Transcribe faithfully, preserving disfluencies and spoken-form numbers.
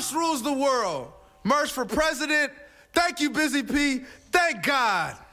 Merce rules the world. Merce for president. Thank you, Busy P. Thank God.